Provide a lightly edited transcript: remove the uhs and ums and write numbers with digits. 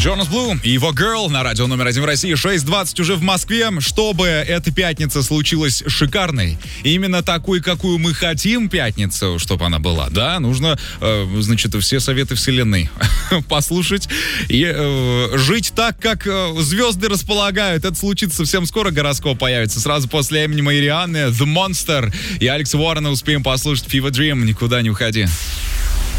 Джонас Блу и его Girl на радио номер 1 в России. 6:20 уже в Москве. Чтобы эта пятница случилась шикарной, именно такой, какую мы хотим пятницу, чтобы она была, да, нужно, значит, все советы вселенной послушать и жить так, как звезды располагают. Это случится совсем скоро, гороскоп появится. Сразу после Эминема и Рианны, The Monster и Алекса Уоррена успеем послушать Fever Dream. Никуда не уходи.